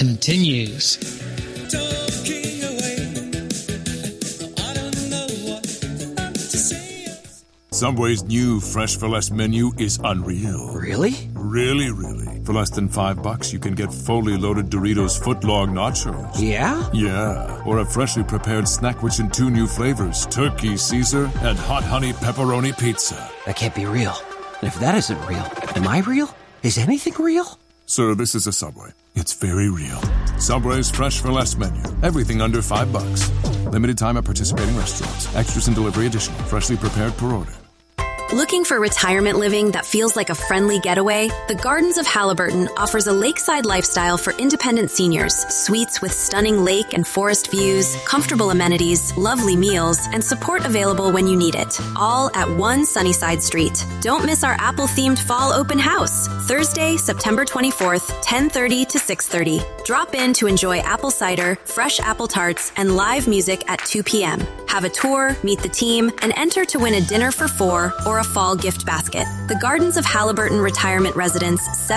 continues. Subway's new Fresh for Less menu is unreal. Really? Really, really. For less than $5, you can get fully loaded Doritos footlong nachos. Yeah? Yeah. Or a freshly prepared snack rich in 2 new flavors, Turkey Caesar and Hot Honey Pepperoni Pizza. That can't be real. And if that isn't real, am I real? Is anything real? Sir, this is a Subway. It's very real. Subway's Fresh for Less menu. Everything under $5. Limited time at participating restaurants. Extras and delivery additional. Freshly prepared per order. Looking for retirement living that feels like a friendly getaway? The Gardens of Halliburton offers a lakeside lifestyle for independent seniors. Suites with stunning lake and forest views, comfortable amenities, lovely meals, and support available when you need it. All at 1 Sunnyside Street. Don't miss our Apple-themed fall open house. Thursday, September 24th, 10:30 to 6:30. Drop in to enjoy apple cider, fresh apple tarts, and live music at 2 p.m. Have a tour, meet the team, and enter to win a dinner for 4 or a fall gift basket. The Gardens of Halliburton Retirement Residence,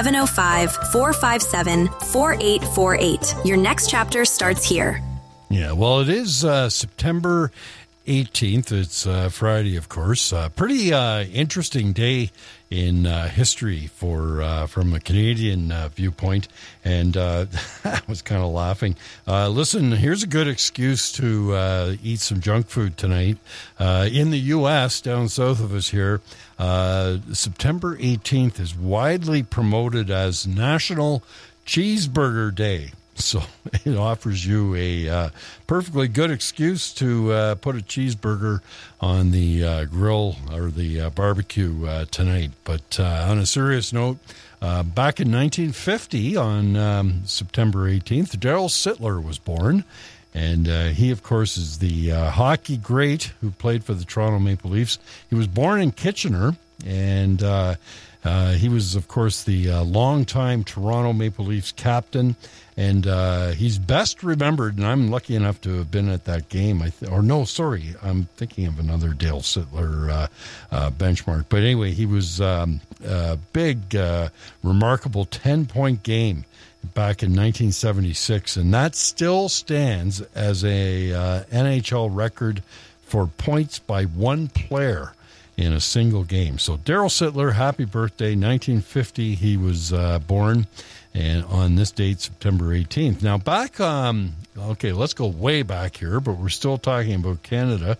705-457-4848. Your next chapter starts here. Yeah, well, it is September 18th. It's Friday, of course. Pretty interesting day in history from a Canadian viewpoint, and I was kind of laughing. Listen, here's a good excuse to eat some junk food tonight. In the U.S., down south of us here, September 18th is widely promoted as National Cheeseburger Day. So it offers you a perfectly good excuse to put a cheeseburger on the grill or the barbecue tonight. But on a serious note, back in 1950, on September 18th, Darryl Sittler was born. And he, of course, is the hockey great who played for the Toronto Maple Leafs. He was born in Kitchener, and he was, of course, the longtime Toronto Maple Leafs captain. And he's best remembered, and I'm lucky enough to have been at that game. I'm thinking of another Dale Sittler benchmark. But anyway, he was a big, remarkable 10-point game back in 1976, and that still stands as a NHL record for points by one player in a single game. So Darryl Sittler, happy birthday, 1950 he was born, and on this date, September 18th. Now back, okay, let's go way back here, but we're still talking about Canada.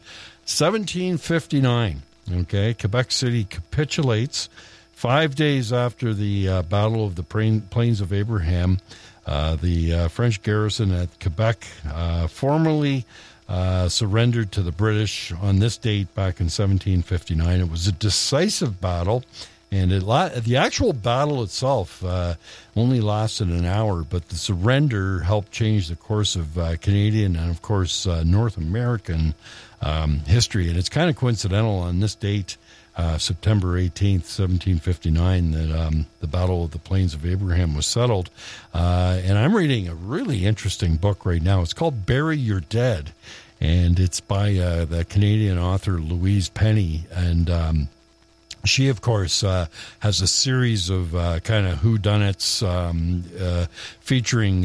1759, okay, Quebec City capitulates 5 days after the Battle of the Plains of Abraham. The French garrison at Quebec formally surrendered to the British on this date back in 1759. It was a decisive battle, and the actual battle itself only lasted an hour, but the surrender helped change the course of Canadian and, of course, North American history. And it's kind of coincidental on this date, September 18th, 1759, that the Battle of the Plains of Abraham was settled. And I'm reading a really interesting book right now. It's called Bury Your Dead, and it's by the Canadian author Louise Penny. And she, of course, has a series of kind of whodunits featuring,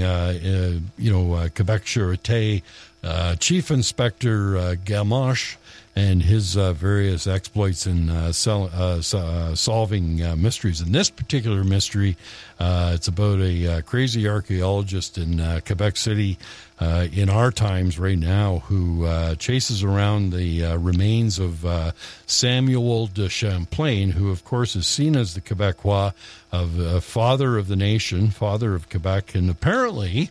Quebec Sûreté Chief Inspector Gamache and his various exploits in solving mysteries. In this particular mystery, it's about a crazy archaeologist in Quebec City in our times right now who chases around the remains of Samuel de Champlain, who, of course, is seen as the Quebecois father of the nation, father of Quebec, and apparently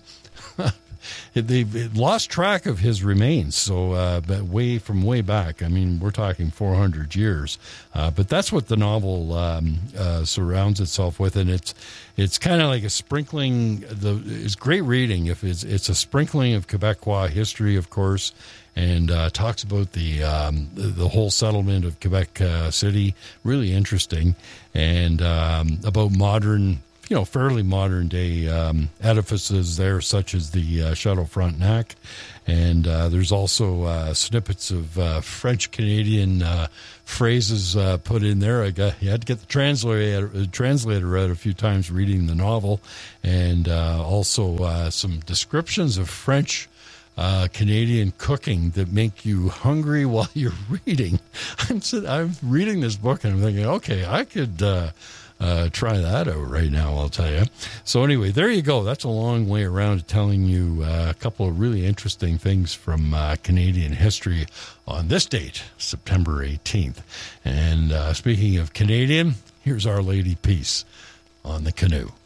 they've lost track of his remains. So way back, I mean, we're talking 400 years. But that's what the novel surrounds itself with, and it's kind of like a sprinkling. It's great reading. If it's a sprinkling of Quebecois history, of course, and talks about the whole settlement of Quebec City. Really interesting, and about modern fairly modern day edifices there, such as the Château Frontenac. And there's also snippets of French-Canadian phrases put in there. You had to get the translator out a few times reading the novel. And also some descriptions of French Canadian cooking that make you hungry while you're reading. I'm reading this book and I'm thinking, okay, I could try that out right now, I'll tell you. So anyway, there you go. That's a long way around to telling you a couple of really interesting things from Canadian history on this date, September 18th. And speaking of Canadian, here's Our Lady Peace on the Canoe.